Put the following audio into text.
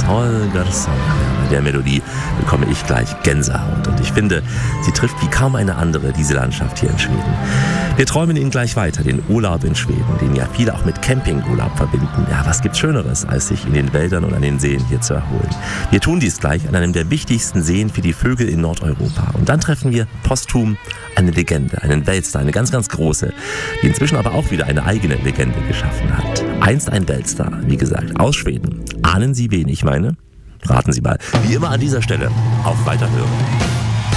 Sol Garçon. Bei der Melodie bekomme ich gleich Gänsehaut. Und ich finde, sie trifft wie kaum eine andere diese Landschaft hier in Schweden. Wir träumen Ihnen gleich weiter den Urlaub in Schweden, den ja viele auch mit Campingurlaub verbinden. Ja, was gibt's Schöneres, als sich in den Wäldern und an den Seen hier zu erholen? Wir tun dies gleich an einem der wichtigsten Seen für die Vögel in Nordeuropa. Und dann treffen wir posthum eine Legende, einen Weltstar, eine ganz, ganz große, die inzwischen aber auch wieder eine eigene Legende geschaffen hat. Einst ein Weltstar, wie gesagt, aus Schweden. Ahnen Sie, wen ich meine? Raten Sie mal. Wie immer an dieser Stelle auf Weiterhören.